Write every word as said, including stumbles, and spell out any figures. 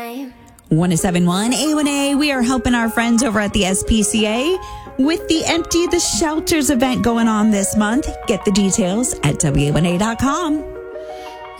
time. one oh seven point one A one A. We are helping our friends over at the S P C A with the Empty the Shelters event going on this month. Get the details at W A one A dot com.